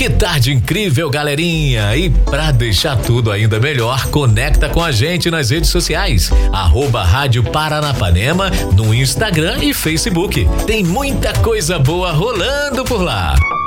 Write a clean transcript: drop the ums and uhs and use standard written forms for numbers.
Que tarde incrível, galerinha! E pra deixar tudo ainda melhor, conecta com a gente nas redes sociais. @Rádio Paranapanema no Instagram e Facebook. Tem muita coisa boa rolando por lá.